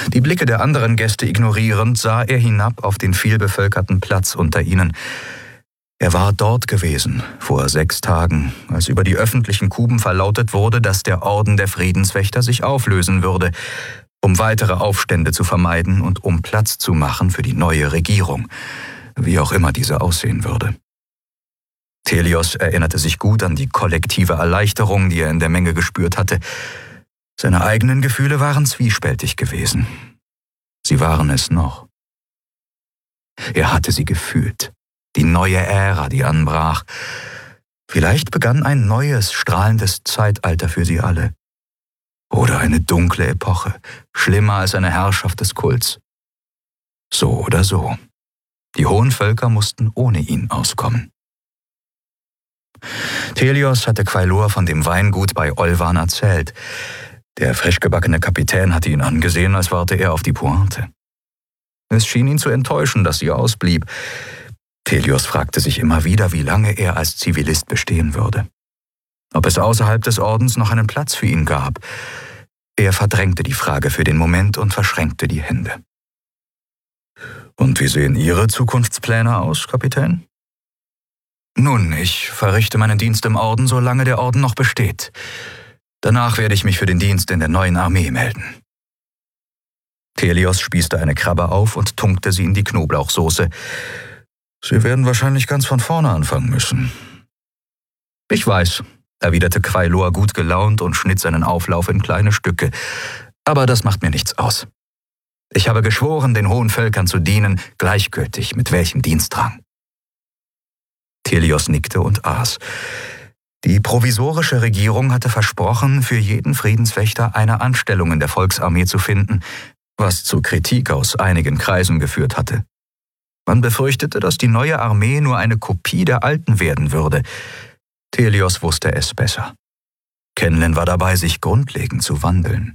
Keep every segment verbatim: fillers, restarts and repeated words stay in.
Die Blicke der anderen Gäste ignorierend, sah er hinab auf den vielbevölkerten Platz unter ihnen. Er war dort gewesen, vor sechs Tagen, als über die öffentlichen Kuben verlautet wurde, dass der Orden der Friedenswächter sich auflösen würde, um weitere Aufstände zu vermeiden und um Platz zu machen für die neue Regierung, wie auch immer diese aussehen würde. Thelios erinnerte sich gut an die kollektive Erleichterung, die er in der Menge gespürt hatte. Seine eigenen Gefühle waren zwiespältig gewesen. Sie waren es noch. Er hatte sie gefühlt. Die neue Ära, die anbrach. Vielleicht begann ein neues, strahlendes Zeitalter für sie alle. Oder eine dunkle Epoche, schlimmer als eine Herrschaft des Kults. So oder so. Die hohen Völker mussten ohne ihn auskommen. Thelios hatte Quailor von dem Weingut bei Olvan erzählt. Der frischgebackene Kapitän hatte ihn angesehen, als warte er auf die Pointe. Es schien ihn zu enttäuschen, dass sie ausblieb. Thelios fragte sich immer wieder, wie lange er als Zivilist bestehen würde. Ob es außerhalb des Ordens noch einen Platz für ihn gab. Er verdrängte die Frage für den Moment und verschränkte die Hände. »Und wie sehen Ihre Zukunftspläne aus, Kapitän?« »Nun, ich verrichte meinen Dienst im Orden, solange der Orden noch besteht. Danach werde ich mich für den Dienst in der neuen Armee melden.« Thelios spießte eine Krabbe auf und tunkte sie in die Knoblauchsoße. »Sie werden wahrscheinlich ganz von vorne anfangen müssen.« »Ich weiß«, erwiderte Quailor gut gelaunt und schnitt seinen Auflauf in kleine Stücke. »Aber das macht mir nichts aus. Ich habe geschworen, den hohen Völkern zu dienen, gleichgültig mit welchem Dienstrang.« Thelios nickte und aß. Die provisorische Regierung hatte versprochen, für jeden Friedenswächter eine Anstellung in der Volksarmee zu finden, was zu Kritik aus einigen Kreisen geführt hatte. Man befürchtete, dass die neue Armee nur eine Kopie der alten werden würde. Thelios wusste es besser. Kenlen war dabei, sich grundlegend zu wandeln.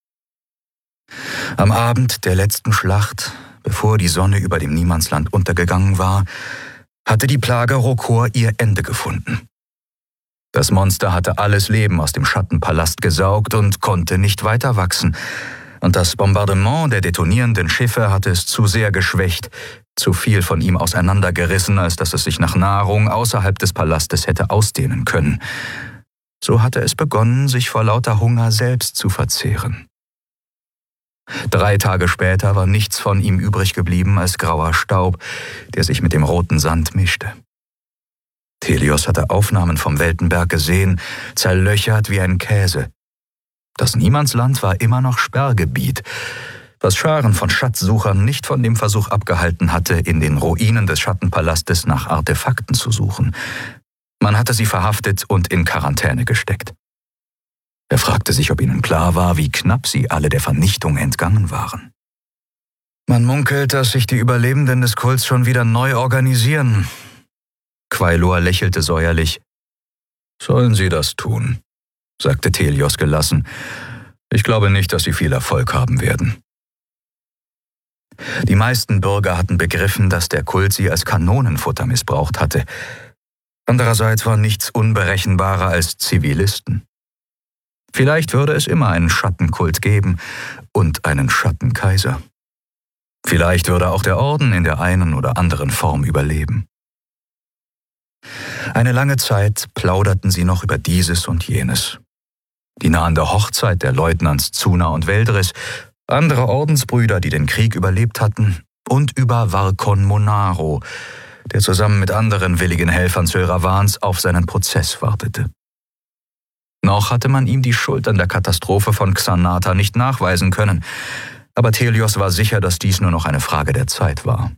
Am Abend der letzten Schlacht, bevor die Sonne über dem Niemandsland untergegangen war, hatte die Plage Rokor ihr Ende gefunden. Das Monster hatte alles Leben aus dem Schattenpalast gesaugt und konnte nicht weiter wachsen. Und das Bombardement der detonierenden Schiffe hatte es zu sehr geschwächt, zu viel von ihm auseinandergerissen, als dass es sich nach Nahrung außerhalb des Palastes hätte ausdehnen können. So hatte es begonnen, sich vor lauter Hunger selbst zu verzehren. Drei Tage später war nichts von ihm übrig geblieben als grauer Staub, der sich mit dem roten Sand mischte. Thelios hatte Aufnahmen vom Weltenberg gesehen, zerlöchert wie ein Käse. Das Niemandsland war immer noch Sperrgebiet, was Scharen von Schatzsuchern nicht von dem Versuch abgehalten hatte, in den Ruinen des Schattenpalastes nach Artefakten zu suchen. Man hatte sie verhaftet und in Quarantäne gesteckt. Er fragte sich, ob ihnen klar war, wie knapp sie alle der Vernichtung entgangen waren. Man munkelt, dass sich die Überlebenden des Kults schon wieder neu organisieren. Quailor lächelte säuerlich. »Sollen sie das tun?« sagte Thelios gelassen. »Ich glaube nicht, dass sie viel Erfolg haben werden.« Die meisten Bürger hatten begriffen, dass der Kult sie als Kanonenfutter missbraucht hatte. Andererseits war nichts unberechenbarer als Zivilisten. Vielleicht würde es immer einen Schattenkult geben und einen Schattenkaiser. Vielleicht würde auch der Orden in der einen oder anderen Form überleben. Eine lange Zeit plauderten sie noch über dieses und jenes. Die nahende Hochzeit der Leutnants Zuna und Veldris, andere Ordensbrüder, die den Krieg überlebt hatten, und über Varkon Monaro, der zusammen mit anderen willigen Helfern Sylravans auf seinen Prozess wartete. Noch hatte man ihm die Schuld an der Katastrophe von Xanatha nicht nachweisen können, aber Thelios war sicher, dass dies nur noch eine Frage der Zeit war.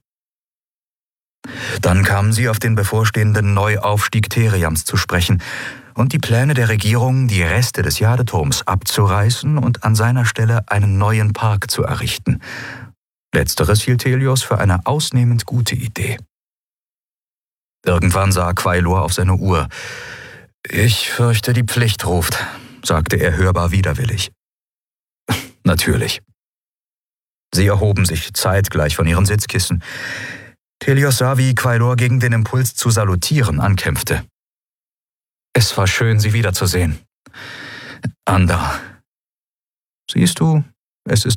Dann kamen sie auf den bevorstehenden Neuaufstieg Theriams zu sprechen und die Pläne der Regierung, die Reste des Jadeturms abzureißen und an seiner Stelle einen neuen Park zu errichten. Letzteres hielt Thelios für eine ausnehmend gute Idee. Irgendwann sah Quailor auf seine Uhr. »Ich fürchte, die Pflicht ruft«, sagte er hörbar widerwillig. »Natürlich.« Sie erhoben sich zeitgleich von ihren Sitzkissen. Thelios sah, wie Quailor gegen den Impuls zu salutieren ankämpfte. »Es war schön, Sie wiederzusehen. Anda. Siehst du, es ist